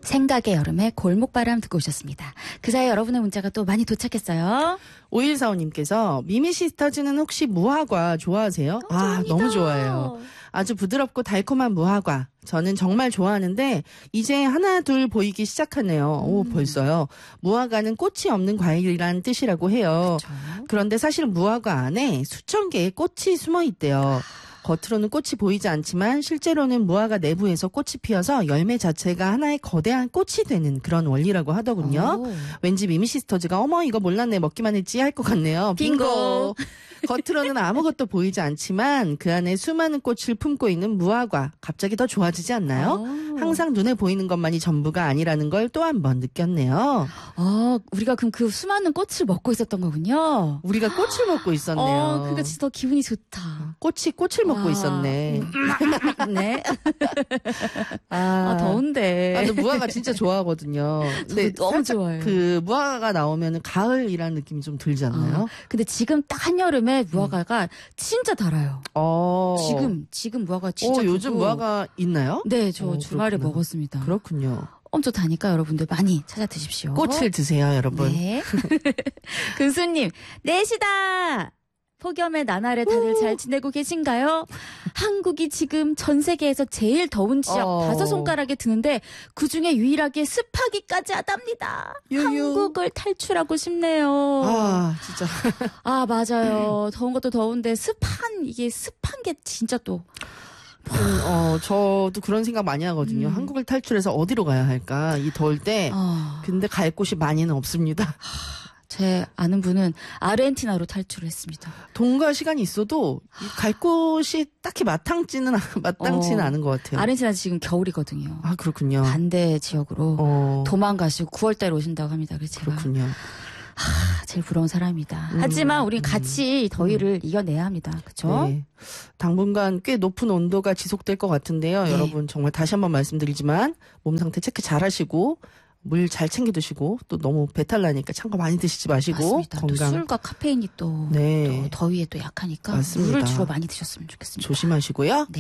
생각의 여름에 골목바람 듣고 오셨습니다. 그 사이 여러분의 문자가 또 많이 도착했어요. 5145님께서 미미 시스터즈는 혹시 무화과 좋아하세요? 너무 좋아해요. 아주 부드럽고 달콤한 무화과. 저는 정말 좋아하는데 이제 하나 둘 보이기 시작하네요. 오, 벌써요. 무화과는 꽃이 없는 과일이란 뜻이라고 해요. 그쵸. 그런데 사실 무화과 안에 수천 개의 꽃이 숨어 있대요. 겉으로는 꽃이 보이지 않지만 실제로는 무화과 내부에서 꽃이 피어서 열매 자체가 하나의 거대한 꽃이 되는 그런 원리라고 하더군요. 오. 왠지 미미 시스터즈가 어머 이거 몰랐네 먹기만 했지 할 것 같네요. 빙고. 겉으로는 아무것도 보이지 않지만 그 안에 수많은 꽃을 품고 있는 무화과 갑자기 더 좋아지지 않나요? 항상 눈에 보이는 것만이 전부가 아니라는 걸 또 한 번 느꼈네요. 우리가 그럼 그 수많은 꽃을 먹고 있었던 거군요. 우리가 꽃을 먹고 있었네요. 그러니까 진짜 더 기분이 좋다. 꽃이 꽃을 먹고 있었네. 네. 더운데. 저 무화과 진짜 좋아하거든요. 근데 너무 좋아요. 그 무화과가 나오면 가을이라는 느낌이 좀 들지 않나요? 근데 지금 딱 한여름에 무화과가 진짜 달아요. 지금 무화과 진짜 요즘 무화과 있나요? 네, 저 주말에 그렇구나. 먹었습니다. 그렇군요. 엄청 다니까 여러분들 많이 찾아 드십시오. 꽃을 드세요, 여러분. 네. 근수님, 4시다! 폭염의 나날에 다들 잘 지내고 계신가요? 한국이 지금 전 세계에서 제일 더운 지역 5손가락에 드는데 그중에 유일하게 습하기까지 하답니다. 한국을 탈출하고 싶네요. 진짜. 맞아요. 더운 것도 더운데 습한 게 진짜 또. 저도 그런 생각 많이 하거든요. 한국을 탈출해서 어디로 가야 할까? 이 더울 때. 근데 갈 곳이 많이는 없습니다. 제 아는 분은 아르헨티나로 탈출을 했습니다. 돈과 시간이 있어도 갈 곳이 딱히 마땅치는 않은 것 같아요. 아르헨티나 지금 겨울이거든요. 그렇군요. 반대 지역으로 도망가시고 9월달에 오신다고 합니다. 그래서 제가 그렇군요. 제일 부러운 사람이다. 하지만 우린 같이 더위를 이겨내야 합니다. 그렇죠? 네. 당분간 꽤 높은 온도가 지속될 것 같은데요. 네. 여러분 정말 다시 한번 말씀드리지만 몸 상태 체크 잘 하시고 물 잘 챙겨 드시고 또 너무 배탈 나니까 찬 거 많이 드시지 마시고 맞습니다. 또 술과 카페인이 또 더위에 또 약하니까 맞습니다. 물을 주로 많이 드셨으면 좋겠습니다. 조심하시고요. 네.